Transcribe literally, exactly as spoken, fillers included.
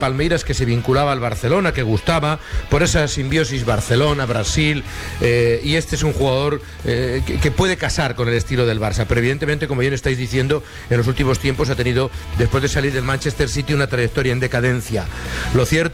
Palmeiras, que se vinculaba al Barcelona, que gustaba, por esa simbiosis Barcelona-Brasil, eh, y este es un jugador eh, que, que puede casar con el estilo del Barça, pero evidentemente, como bien estáis diciendo, en los últimos tiempos ha tenido, después de salir del Manchester City, una trayectoria en decadencia. Lo cierto